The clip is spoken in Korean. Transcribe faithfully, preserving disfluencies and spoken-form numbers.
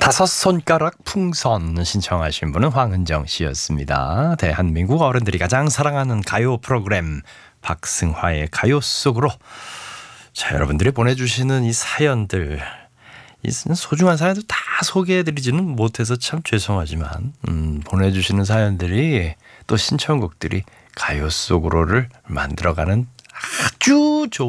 다섯 손가락 풍선 신청하신 분은 황은정 씨였습니다. 대한민국 어른들이 가장 사랑하는 가요 프로그램 박승화의 가요 속으로 자, 여러분들이 보내주시는 이 사연들, 이 소중한 사연들 다 소개해드리지는 못해서 참 죄송하지만 음, 보내주시는 사연들이 또 신청곡들이 가요 속으로를 만들어가는 아주 좋은